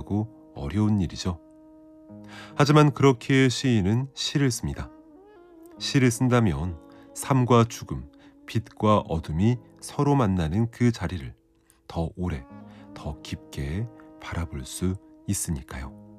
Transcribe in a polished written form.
복잡하고 어려운 일이죠. 하지만 그렇기에 시인은 시를 씁니다. 시를 쓴다면 삶과 죽음, 빛과 어둠이 서로 만나는 그 자리를 더 오래, 더 깊게 바라볼 수 있으니까요.